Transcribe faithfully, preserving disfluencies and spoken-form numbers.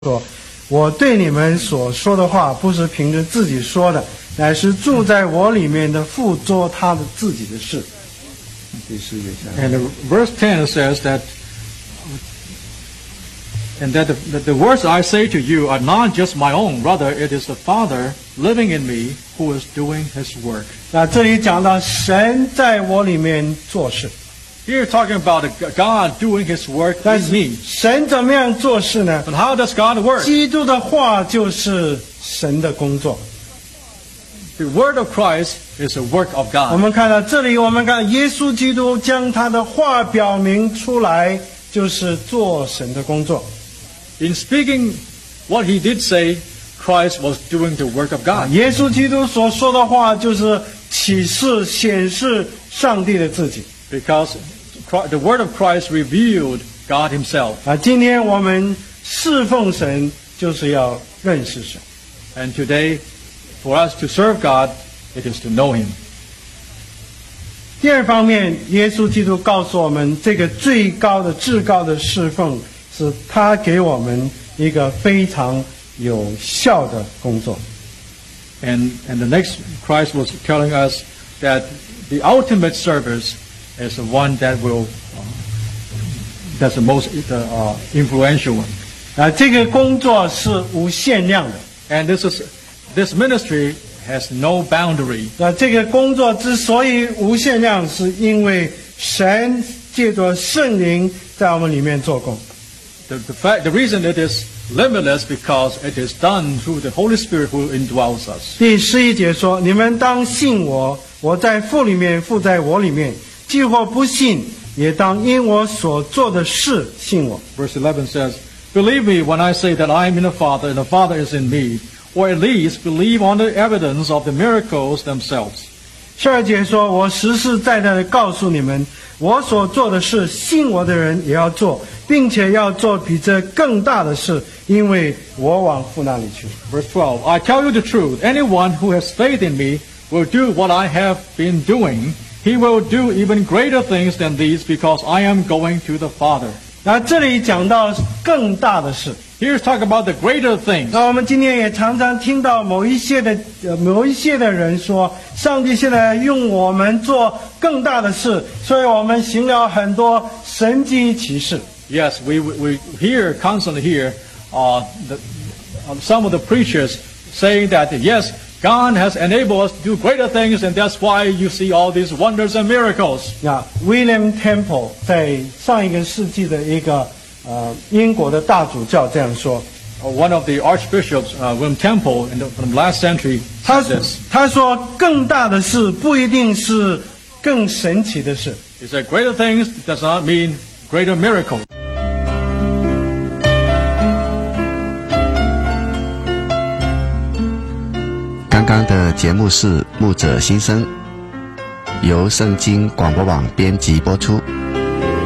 说，我对你们所说的话，不是凭着自己说的，乃是住在我里面的父做他的自己的事。第十节下。 And verse ten says that, and that the, that the words I say to you are not just my own, rather it is the Father living in me who is doing His work. 那这里讲到神在我里面做事。 Here talking about God doing His work 但 in 是 me. 神怎么样做事呢？ But how does God work? 基督的话就是神的工作。 The word of Christ is the work of 我 God. 们看到这里，我们看耶稣基督将他的话表明出来，就是做神的工作。 In speaking what He did say, Christ was doing the work of God. 耶稣基督所说的话，就是启示显示上帝的自己。 Because the word of Christ revealed God Himself. 啊，今天我们侍奉神，就是要认识神。 And today, for us to serve God, it is to know Him. 第二方面，耶稣基督告诉我们，这个最高的、至高的侍奉，是他给我们一个非常有效的工作。 And and the next, Christ was telling us that the ultimate service is the one that will, uh, that's the most uh, influential one. 啊，这个工作是无限量的。 And this is this ministry has no boundary. 那这个工作之所以无限量，是因为神借着圣灵在我们里面做工。 The, the fact, the reason it is limitless because it is done through the Holy Spirit who indwells us. 第十一节说：“你们当信我，我在父里面，父在我里面。既或不信，也当因我所做的事信我。” Verse eleven says, "Believe me when I say that I am in the Father and the Father is in me, or at least believe on the evidence of the miracles themselves." 十二节说：“我实实在在的告诉你们，我所做的事，信我的人也要做，并且要做比这更大的事，因为我往父那里去。” Verse twelve, "I tell you the truth, anyone who has faith in me will do what I have been doing. He will do even greater things than these because I am going to the Father." 那这里讲到更大的事。 Here's talk about the greater things. 那我们今天也常常听到某一些的呃某一些的人说，上帝现在用我们做更大的事，所以我们行了很多神迹奇事。 Yes, we we hear constantly hear uh, the, uh, some of the preachers saying that yes, God has enabled us to do greater things, and that's why you see all these wonders and miracles. 那 William Temple 在上一个世纪的一个呃英国的大主教这样说， Uh, one of the archbishops, uh, William Temple, in the, from last century, 他 said this. 他说更大的事不一定是更神奇的事。 He said greater things does not mean greater miracles. 刚刚的节目是牧者心声，由圣经广播网编辑播出。